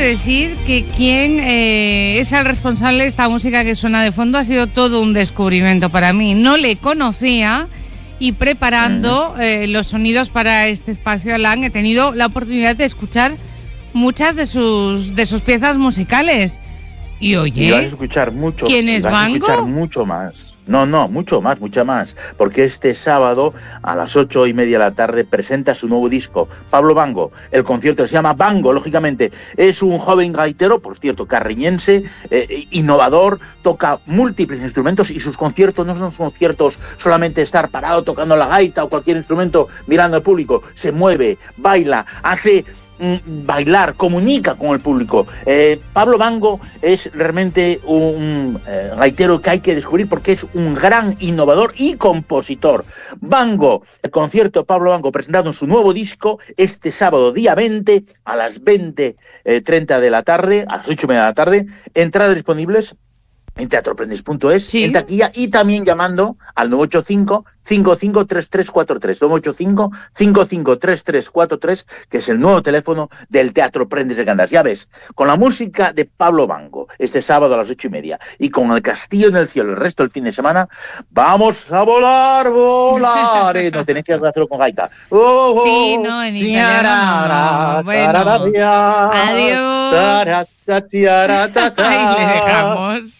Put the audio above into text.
decir que quien es el responsable de esta música que suena de fondo ha sido todo un descubrimiento para mí. No le conocía y preparando los sonidos para este espacio Alan he tenido la oportunidad de escuchar muchas de sus piezas musicales. Y oye, y vas a escuchar mucho. ¿Quién es vas Bango? A escuchar mucho más. No, mucha más. Porque este sábado a las 8:30 de la tarde presenta su nuevo disco, Pablo Bango. El concierto se llama Bango, lógicamente. Es un joven gaitero, por cierto, carriñense, innovador, toca múltiples instrumentos y sus conciertos no son conciertos solamente estar parado tocando la gaita o cualquier instrumento mirando al público. Se mueve, baila, hace bailar, comunica con el público. Pablo Bango es realmente un gaitero que hay que descubrir porque es un gran innovador y compositor. Bango, el concierto Pablo Bango presentado en su nuevo disco este sábado día 20 a las 20:30 de la tarde, a las 8:30 de la tarde, entradas disponibles en teatroprendes.es, ¿Sí? en taquilla y también llamando al 985-553343, 985-553343, que es el nuevo teléfono del Teatro Prendes de Candás. Ya ves, con la música de Pablo Bango, este sábado a las 8:30, y con El Castillo en el Cielo el resto del fin de semana, vamos a volar. No tenéis que hacerlo con gaita. Sí, no, en italiano no. Bueno, adiós. Ahí le dejamos.